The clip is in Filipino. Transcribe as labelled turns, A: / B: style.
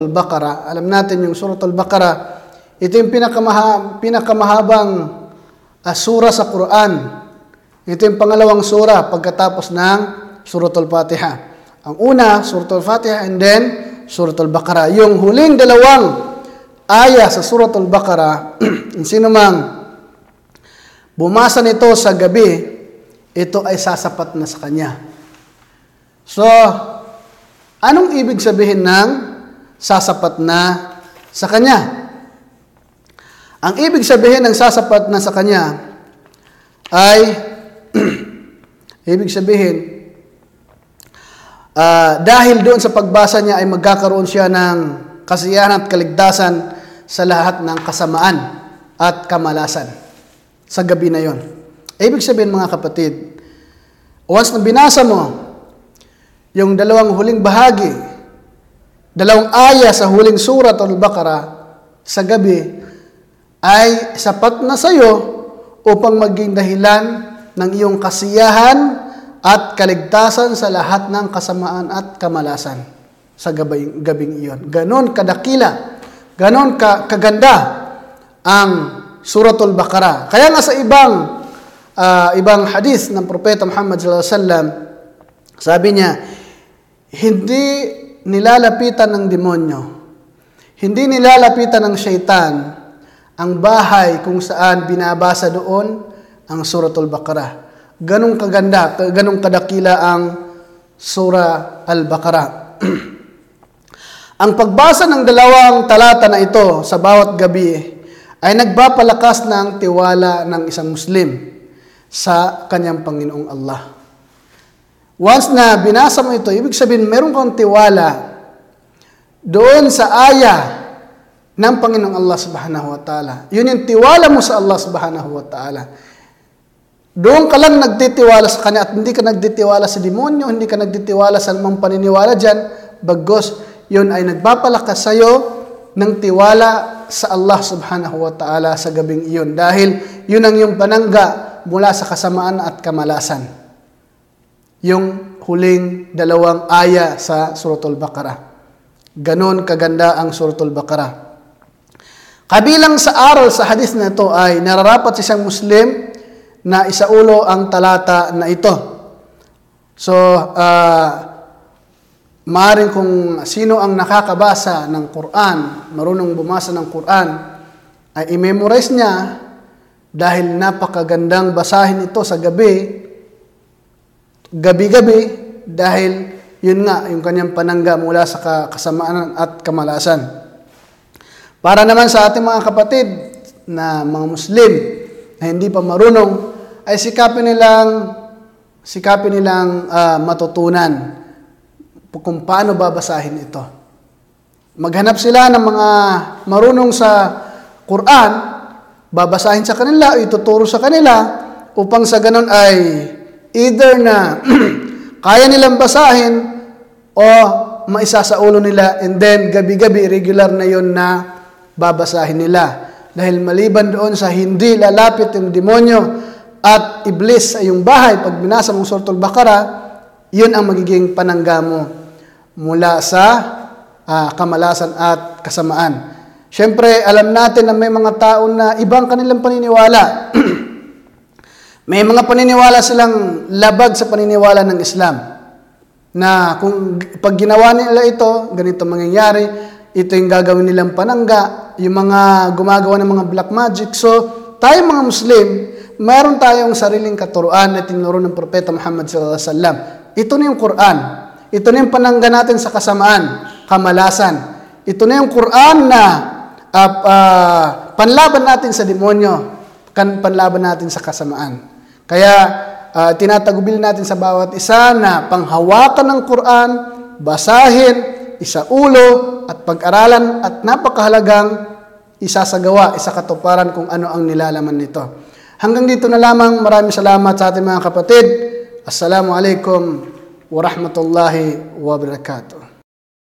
A: Al-Baqarah. Alam natin yung Surah Al-Baqarah, ito yung pinakamahabang sura sa Quran. Ito yung pangalawang sura pagkatapos ng Surah Al-Fatiha. Ang una, Surah Al-Fatiha, and then Surah Al-Baqarah. Yung huling dalawang aya sa Surah Al-Baqarah, sino mang bumasa nito sa gabi, ito ay sasapat na sa kanya. So, anong ibig sabihin ng sasapat na sa kanya? Ang ibig sabihin ng sasapat na sa kanya ay ibig sabihin dahil doon sa pagbasa niya ay magkakaroon siya ng kasiyahan at kaligtasan sa lahat ng kasamaan at kamalasan sa gabi na yon. Ibig sabihin, mga kapatid, once na binasa mo yung dalawang huling bahagi, dalawang aya sa huling surat Al-Baqarah sa gabi, ay sapat na sa iyo upang maging dahilan ng iyong kasiyahan at kaligtasan sa lahat ng kasamaan at kamalasan sa gabing iyon. Ganon kadakila, ganon kaganda ang Suratul Baqarah. Kaya nga sa ibang hadith ng Propeta Muhammad sallallahu alaihi wasallam, sabi niya, hindi nilalapitan ng demonyo, hindi nilalapitan ng syaitan ang bahay kung saan binabasa doon ang Suratul Baqarah. Ganong kaganda, ganong kadakila ang Surah Al-Baqarah. Ang pagbasa ng dalawang talata na ito sa bawat gabi ay nagpapalakas ng tiwala ng isang Muslim sa kanyang Panginoong Allah. Once na binasa mo ito, ibig sabihin meron kang tiwala doon sa aya ng Panginoong Allah subhanahu wa ta'ala. Yun yung tiwala mo sa Allah subhanahu wa ta'ala. Doon ka lang nagtitiwala sa Kanya at hindi ka nagtitiwala sa demonyo, hindi ka nagtitiwala sa anumang paniniwala dyan, bagos yun ay nagpapalakas sa iyo ng tiwala sa Allah subhanahu wa ta'ala sa gabing iyon. Dahil yun ang yung panangga mula sa kasamaan at kamalasan. Yung huling dalawang aya sa Suratul Baqarah. Ganon kaganda ang Suratul Baqarah. Kabilang sa aral sa hadith na ito ay nararapat sa isang Muslim na isaulo ang talata na ito. So, maaaring kung sino ang nakakabasa ng Quran, marunong bumasa ng Quran, ay i-memorize niya dahil napakagandang basahin ito sa gabi-gabi, dahil yun nga, yung kanyang panangga mula sa kasamaan at kamalasan. Para naman sa ating mga kapatid na mga Muslim na hindi pa marunong, ay sikapin nilang matutunan kung paano babasahin ito. Maghanap sila ng mga marunong sa Quran, babasahin sa kanila, ituturo sa kanila, upang sa ganun ay either na kaya nilang basahin o maisa sa ulo nila, and then gabi-gabi regular na yon na babasahin nila. Dahil maliban doon sa hindi lalapit yung demonyo at iblis sa iyong bahay pag binasa mong Suratul Baqarah, yun ang magiging panangga mo mula sa kamalasan at kasamaan. Siyempre, alam natin na may mga tao na ibang kanilang paniniwala. May mga paniniwala silang labag sa paniniwala ng Islam. Na kung pag ginawa nila ito, ganito mangyayari, ito yung gagawin nilang panangga, yung mga gumagawa ng mga black magic. So, tayo mga Muslim, mayroon tayong sariling katuruan na tinuro ng Propeta Muhammad sallallahu alaihi wasallam. Ito na yung Quran. Ito na yung panangga natin sa kasamaan, kamalasan. Ito na yung Quran na panlaban natin sa demonyo, panlaban natin sa kasamaan. Kaya tinatagubil natin sa bawat isa na panghawakan ng Quran, basahin, isaulo at pag-aralan, at napakahalagang isasagawa, isakatuparan kung ano ang nilalaman nito. Hanggang dito na lamang. Maraming salamat sa ating mga kapatid. Assalamualaikum warahmatullahi wabarakatuh.